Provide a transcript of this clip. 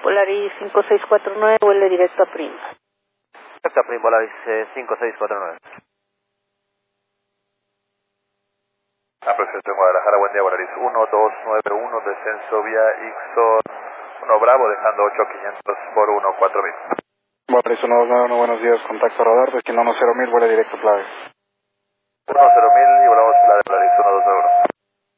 Volaris 5649, vuele directo a Prim. Directo a Prim, Volaris 5649. Presente en Guadalajara, buen día, Volaris 1291, descenso vía Ixon 1 Bravo, dejando 8500 por 14000. Volaris 1291, buenos días, contacto radar, destino 10.000, vuela directo a Playa. 10.000 y volamos a la de Volaris.